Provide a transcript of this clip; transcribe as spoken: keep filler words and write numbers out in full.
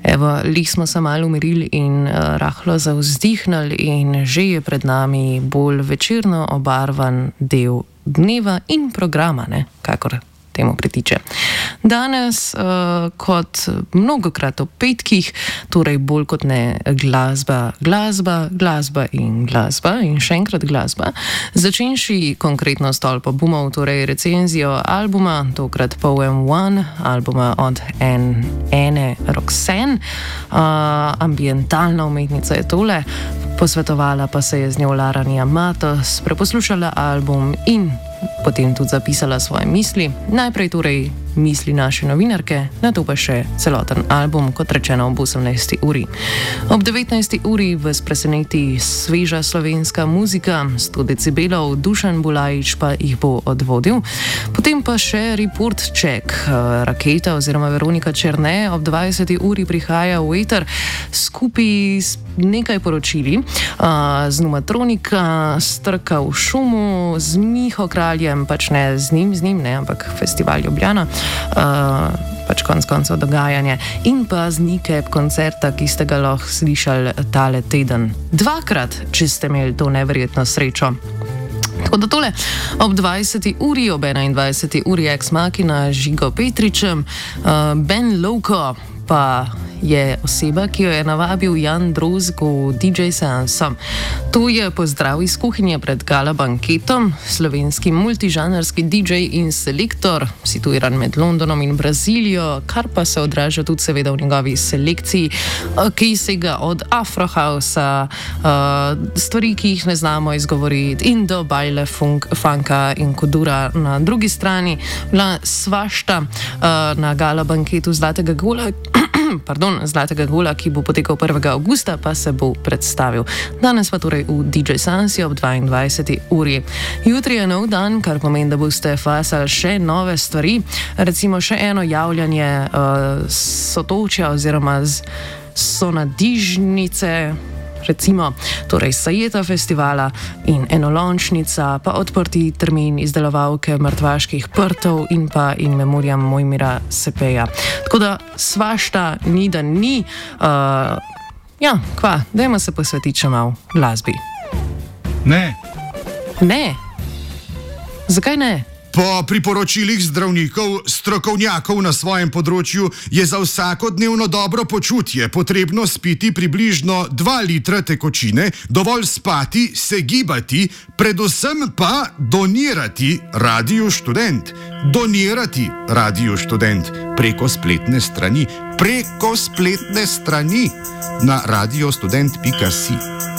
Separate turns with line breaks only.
Evo, lih smo se malo umirili in uh, rahlo zauzdihnili in že je pred nami bolj večerno obarvan del dneva in programa, ne, kakor temu pritiče. Danes, uh, kot mnogokrat ob petkih, torej bolj kot ne glasba, glasba, glasba in glasba in še enkrat glasba, začenši konkretno s Tolpo Bumov, torej recenzijo albuma, tokrat Poem One, albuma od en, ene Roxanne. Uh, ambientalna umetnica je tole, posvetovala pa se je z njo Lara Matos, preposlušala album in potem tudi zapisala svoje misli. Najprej torej misli naše novinarke, nato pa še celoten album, kot rečeno ob osemnajsti uri. Ob devetnajsti uri vas preseneti sveža slovenska muzika, sto decibelov, Dušan Bulajič pa jih bo odvodil. Potem pa še report check. Raketa oziroma Veronika Černe ob dvajseti uri prihaja v eter skupaj s nekaj poročili, z Numatronika, Strka v šumu, z Miho Kraljem, pač ne z njim, z njim, ne, ampak Festival Ljubljana, Uh, pač konc koncev dogajanje, in pa z Nikep koncerta, ki ste ga lahko slišali tale teden. Dvakrat, če ste imeli to neverjetno srečo. Tako da tole ob dvajseti uri, ob enaindvajseti uri Ex Machina Žigo Petričem, uh, Ben Loko pa je oseba, ki jo je navabil Jan Drozg v D J seansom. To je pozdrav iz kuhinje pred gala banketom, slovenski multižanrski D J in selektor, situiran med Londonom in Brazilijo, kar pa se odraža tudi seveda v njegovi selekciji, ki sega od afrohausa, stvari, ki jih ne znamo izgovoriti, in do baile, funk, funka in kudura na drugi strani. Bila svašta na gala banketu Zlatega gola, Pardon, Zlatega gola, ki bo potekal prvega avgusta, pa se bo predstavil. Danes pa torej v D J Sansi ob dvaindvajseti uri. Jutri je nov dan, kar pomeni, da boste fasali še nove stvari. Recimo še eno javljanje uh, Sotočja oziroma z Sonadižnice, recimo, torej Sajeta festivala in enolončnica, pa odprti termin izdelovalke mrtvaških prtov in pa in memoriam Mojmira Sepeja. Tako da svašta ni, da ni. Uh, ja, kva, dajmo se posvetiti še malo glasbi.
Ne.
Ne? Zakaj ne?
Po priporočilih zdravnikov, strokovnjakov na svojem področju je za vsakodnevno dobro počutje potrebno spiti približno dva litra tekočine, dovolj spati, se gibati, predvsem pa donirati Radiu Študent. Donirati Radiu Študent preko spletne strani, preko spletne strani na radiostudent pika si.